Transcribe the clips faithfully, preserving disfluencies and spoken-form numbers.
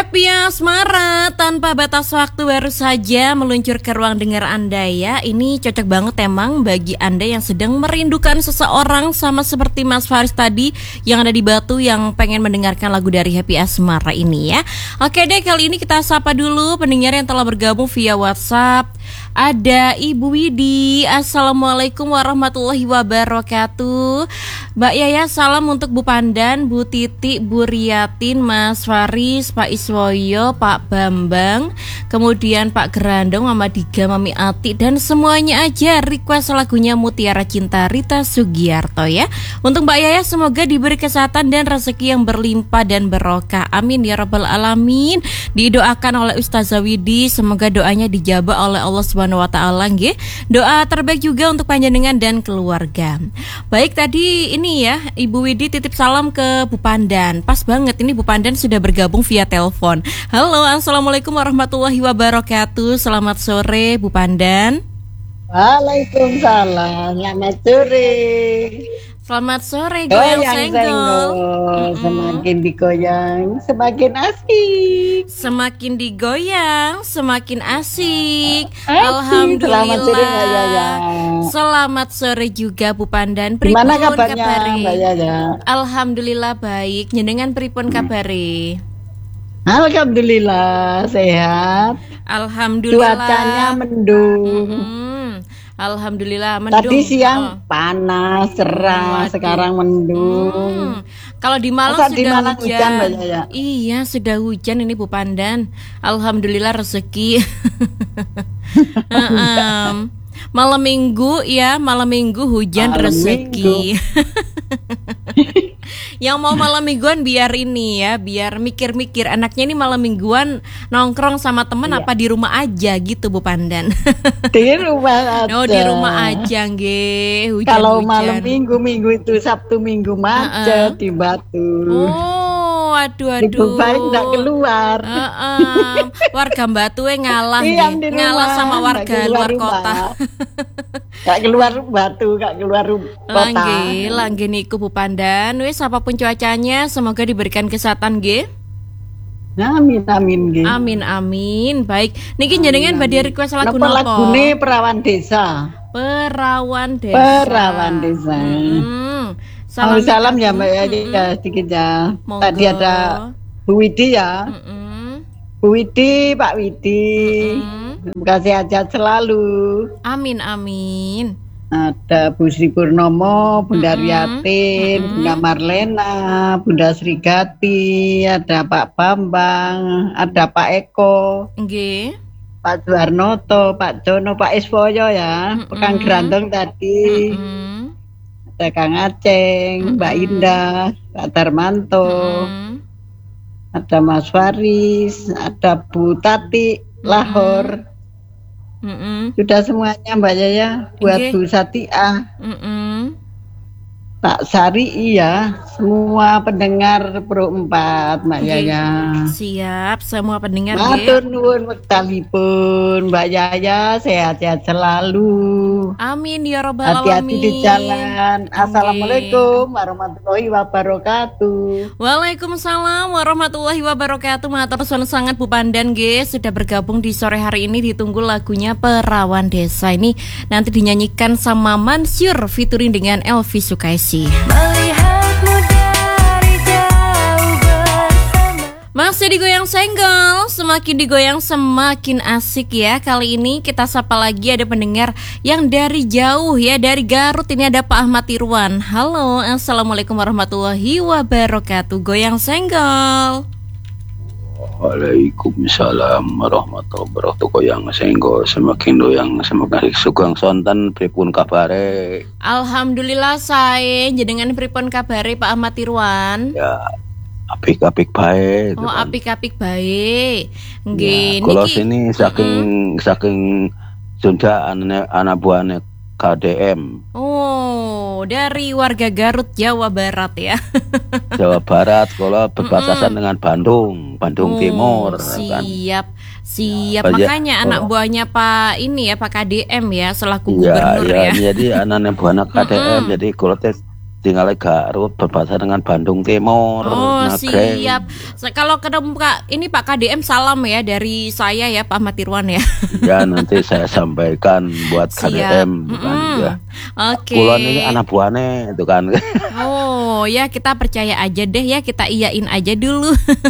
Happy Asmara tanpa batas waktu baru saja meluncur ke ruang dengar Anda ya. Ini cocok banget emang bagi Anda yang sedang merindukan seseorang, sama seperti Mas Faris tadi yang ada di Batu yang pengen mendengarkan lagu dari Happy Asmara ini ya. Oke deh, kali ini kita sapa dulu pendengar yang telah bergabung via WhatsApp. Ada Ibu Widi, Assalamualaikum warahmatullahi wabarakatuh. Mbak Yaya, salam untuk Bu Pandan, Bu Titi, Bu Riatin, Mas Faris, Pak Iswoyo, Pak Bambang, kemudian Pak Gerandong, Mama Diga, Mami Ati, dan semuanya aja request lagunya Mutiara Cinta Rita Sugiarto ya. Untuk Mbak Yaya semoga diberi kesehatan dan rezeki yang berlimpah dan berokah. Amin ya rabbal alamin. Didoakan oleh Ustazah Widi, semoga doanya dijabah oleh Allah Subhanahu wa taala nggih. Doa terbaik juga untuk panjenengan dan keluarga. Baik, tadi ini ya Ibu Widi titip salam ke Bu Pandan. Pas banget ini Bu Pandan sudah bergabung via telepon. Halo, Assalamualaikum warahmatullahi wabarakatuh. Selamat sore Bu Pandan. Waalaikumsalam. Selamat sore. Selamat sore goyang senggol. Mm-hmm. Semakin digoyang semakin asik. Semakin digoyang semakin asik. asik. Alhamdulillah. Selamat sore Mbak Yaya. Selamat sore juga Bu Pandan. Gimana kabarnya Mbak Yaya? Alhamdulillah baik. Njenengan pripun kabare? Alhamdulillah sehat. Alhamdulillah. Cuacanya mendung. Mm-hmm. Alhamdulillah mendung. Tadi siang oh. panas, cerah, Waduh. Sekarang mendung. Hmm. Kalau di Malang Masa sudah di Malang hujan. hujan ya? Iya, sudah hujan ini Bu Pandan. Alhamdulillah rezeki. um, malam minggu ya, malam minggu hujan malam rezeki. Yang mau malam mingguan biar ini ya, biar mikir-mikir anaknya ini malam mingguan nongkrong sama temen iya. Apa di rumah aja gitu Bu Pandan. Di rumah aja. Oh di rumah aja nggih. Kalau malam minggu minggu itu Sabtu Minggu macet uh-uh. di Batu. Oh aduh aduh. Lebih baik nggak keluar. Uh-uh. Warga Batu yang ngalah iya, ngalah sama warga luar kota. Gak keluar Batu, gak keluar kota. Langge, langge niku Bu Pandan. Wis apapun cuacanya, semoga diberikan kesehatan nggih. Amin amin nggih. Amin amin. Baik, niki njenengan badhe request lagu napa? Lagune Perawan Desa. Perawan Desa. Perawan Desa. Hmm. Salam, salam ya Mbak ya, ya sedikit ya. Monggo. Tadi ada Bu Widi ya. Mm-mm. Bu Widi, Pak Widi. Mm-mm. Terima kasih aja selalu. Amin amin. Ada Bu Sri Purnomo, Bunda mm-hmm. Riatin, mm-hmm. Bunda Marlena, Bunda Srigati, ada Pak Bambang, ada Pak Eko, nggih. Pak Juarnoto, Pak Jono, Pak Iswoyo ya, mm-hmm. Pekan Gerandong tadi. Mm-hmm. Ada Kang Aceng, mm-hmm. Mbak Indah, Pak Darmanto, mm-hmm. ada Mas Faris, ada Bu Tati, Lahor. Mm-mm. Sudah semuanya Mbak Yaya. Buat okay. Bu Satia, mm-mm. Pak Sari iya. Semua pendengar Pro empat Mbak okay. Yaya. Siap, semua pendengar. Matur nuwun wektalipun Mbak Yaya, sehat-sehat selalu. Amin ya rabbal alamin. Hati-hati di jalan. Okay. Assalamualaikum warahmatullahi wabarakatuh. Waalaikumsalam warahmatullahi wabarakatuh. Matur suwun sangat Bu Pandan nggih sudah bergabung di sore hari ini. Ditunggu lagunya Perawan Desa ini nanti dinyanyikan sama Mansur featuring dengan Elvi Sukaisi. Melihatmu dari jauh bersama. Masih digoyang senggol, semakin digoyang semakin asik ya. Kali ini kita sapa lagi ada pendengar yang dari jauh ya, dari Garut. Ini ada Pak Ahmad Irwan. Halo, assalamualaikum warahmatullahi wabarakatuh. Goyang senggol. Waalaikumsalam warahmatullahi wabarakatuh. Goyang senggol semakin doyang semakin sugeng sonten pripun kabare? Alhamdulillah sae. Jenengan pripun kabare Pak Ahmad Irwan? Ya apik-apik bae. Oh, apik-apik bae. Nggih. Ya, kalau sini saking mm-hmm. saking Sunda anak anak buahnya K D M. Oh, dari warga Garut Jawa Barat ya. Jawa Barat, kalau berbatasan mm-hmm. dengan Bandung, Bandung oh, Timur. Siap, kan? siap. Ya, makanya oh. anak buahnya Pak ini ya Pak K D M ya selaku ya, gubernur ya. ya. Jadi anak buahnya K D M, mm-hmm. jadi kalau tes tinggal Garut berbatasan dengan Bandung Timur. Oh Nagreg. siap. Se- Kalau ketemu Kak, ini Pak K D M salam ya dari saya ya Pak Ahmad Irwan ya. Ya nanti saya sampaikan buat K D M Siap. bukan Mm-mm. ya. Oke. Kulon ini anak buahnya itu kan. Oh ya kita percaya aja deh ya, kita iyain aja dulu.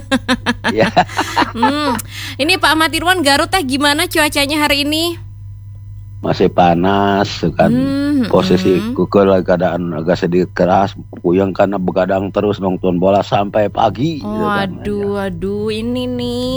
Ya. Hmm. Ini Pak Ahmad Irwan, Garut teh gimana cuacanya hari ini? Masih panas kan. Hmm, Posisi hmm. Google keadaan agak sedikit keras, puyeng karena begadang terus nonton bola sampai pagi. gitu kan. Waduh, waduh, ini nih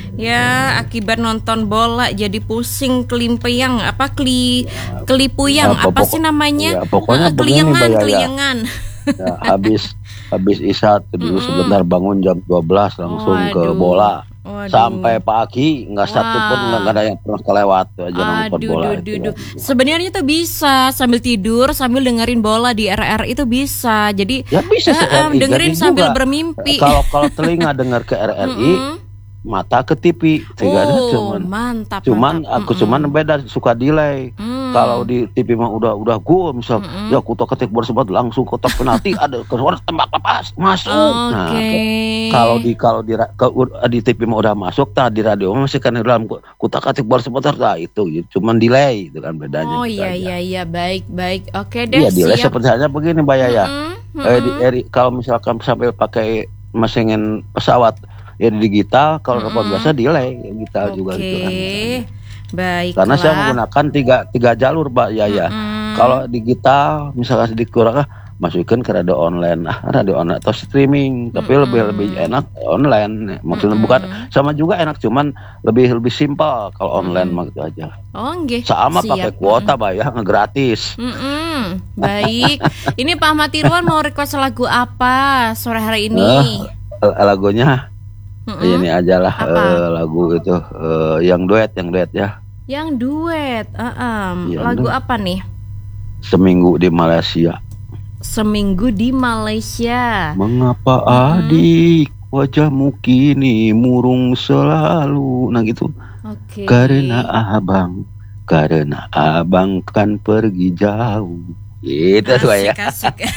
ya akibat nonton bola jadi pusing kelimpeyang apa keli kelipuyang Ya, apa pokok- sih namanya? ya, pokoknya Eh, begini, keliengan, Mbak Yaya. keliengan. Ya, habis habis isya dulu sebentar bangun jam dua belas langsung ke Waduh. bola. Waduh. Sampai pagi nggak satu pun Wah. nggak ada yang pernah kelewat tuh aja nonton Aduh, bola duh, itu. duh, duh. Sebenarnya tuh bisa sambil tidur sambil dengerin bola di R R itu bisa. Jadi Ya bisa eh, sih, eh, R I. dengerin Jadi sambil juga, bermimpi. Kalau kalau telinga dengar ke R R I, Mm-mm. mata ke T V. Tiga Oh, cuman. mantap. Cuman mantap. aku Mm-mm. cuman beda suka delay. Hmm. Kalau di T V mah udah udah gol misal Mm-mm. ya kutok ketik bola sempat langsung kotak penalti ada keluar tembak pas masuk. Nah, Oke. ke- kalau di kalau di ra- ke, di T V mah udah masuk, tah di radio masih kan di dalam kutak ketik bola sebentar, nah itu gitu. Cuman delay itu kan bedanya. Oh gitu iya aja. iya iya baik baik. Oke deh Iya delay siap. seperti halnya begini Mbak Yaya. Mm-mm, Eh, di, mm-mm. eh, di- kalau misalkan sampai pakai mesin pesawat ya di digital, kalau Mm-mm. telepon biasa delay digital juga Oke. gitu kan. Baiklah. Karena saya menggunakan tiga tiga jalur Mbak Yaya. Mm-mm. Kalau digital misalkan sedikit kurang ah, masukkan ke radio online, ah, radio online atau streaming, tapi Mm-mm. lebih lebih enak online. Maksudnya Mm-mm. bukan sama juga enak, cuman lebih lebih simpel kalau online mah gitu aja. Oh nggih. Sama Siap. pakai kuota bayar gratis. Mm-mm. Baik. Ini Pak Ahmad Irwan mau request lagu apa sore hari ini? Eh, lagunya Mm-mm. ini aja lah Apa? eh, lagu itu eh, yang duet yang duet ya. Yang duet. Uh-um. Yang Lagu duet. apa nih? Seminggu di Malaysia. Seminggu di Malaysia. Mengapa Mm-mm. adik wajahmu kini murung selalu? Nah gitu. Oke. Karena abang, karena abang kan pergi jauh. Gitu tuh ya. Asik, asik.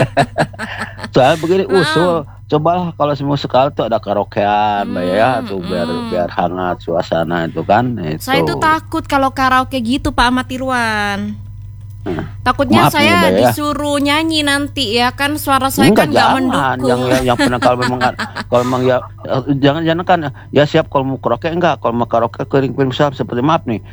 Soalnya begini Wow. usul, cobalah kalau semua sekali tuh ada karaokean, Mbak ya, Hmm, tuh biar hmm. biar hangat suasana itu kan. Itu. Saya tuh takut kalau karaoke gitu Pak Ahmad Irwan. Hmm. Takutnya Maaf nih, saya Mbak ya. disuruh nyanyi nanti ya kan suara saya Enggak, kan nggak jangan. mendukung. Yang yang, yang pernah kalau memang kalau memang ya eh, jangan jangan kan ya siap kalau mau karaoke enggak, kalau mau karaoke kering kering seperti maaf nih.